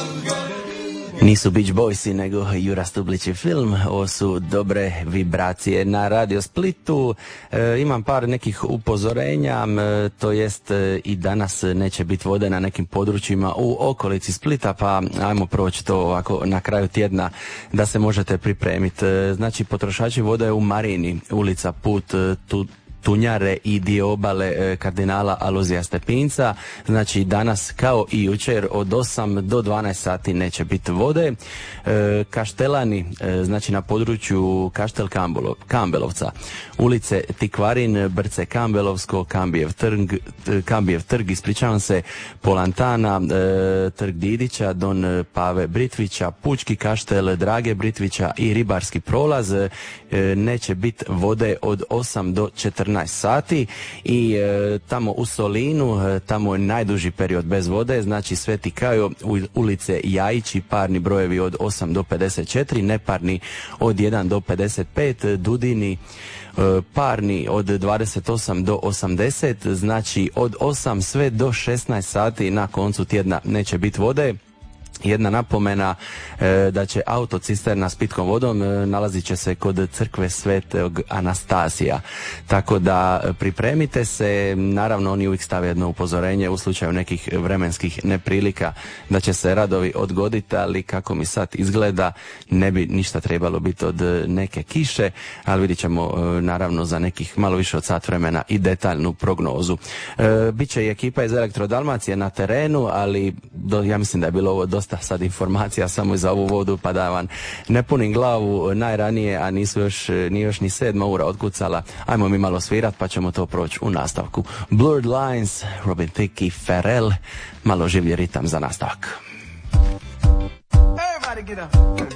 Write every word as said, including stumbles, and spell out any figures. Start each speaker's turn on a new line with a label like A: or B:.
A: Nisu Beach Boysi nego Jura Stublić i film. Ovo su dobre vibracije na Radio Splitu. E, imam par nekih upozorenja, e, to jest e, i danas neće biti vode na nekim područjima u okolici Splita, pa ajmo proći to ovako na kraju tjedna da se možete pripremiti. E, znači potrošači vode u Marini, ulica Put, e, tu Tunjare i dio obale kardinala Alojzija Stepinca. Znači danas kao i jučer od osam do dvanaest sati neće biti vode. E, Kaštelani, e, znači na području Kaštel Kambelovca, ulice Tikvarin, Brce Kambelovsko, Kambijev trg, Kambijev trg, ispričavam se, Polantana, e, trg Didića, Don Pave Britvića, Pučki Kaštel Drage Britvića i Ribarski prolaz. E, neće biti vode od osam do četrnaest sati i e, tamo u Solinu, e, tamo je najduži period bez vode, znači Sveti Kajo, ulice Jajići, parni brojevi od osam do pedeset četiri, neparni od jedan do pedeset pet, Dudini e, parni od dvadeset osam do osamdeset, znači od osam sve do šesnaest sati na koncu tjedna neće biti vode. Jedna napomena e, da će autocisterna s pitkom vodom e, nalazit će se kod crkve Svetog Anastasija. Tako da pripremite se, naravno oni uvijek stave jedno upozorenje u slučaju nekih vremenskih neprilika da će se radovi odgoditi, ali kako mi sad izgleda ne bi ništa trebalo biti od neke kiše, ali vidit ćemo e, naravno za nekih malo više od sat vremena i detaljnu prognozu. E, Biće i ekipa iz Elektro Dalmacije na terenu, ali do, ja mislim da je bilo ovo dosta sad informacija samo za ovu vodu, pa da vam ne punim glavu najranije, a nisu još, nije još ni sedma ura otkucala. Ajmo mi malo svirat pa ćemo to proći u nastavku. Blurred Lines, Robin Thicke i Pharrell, malo življi ritam za nastavak.
B: Everybody get up.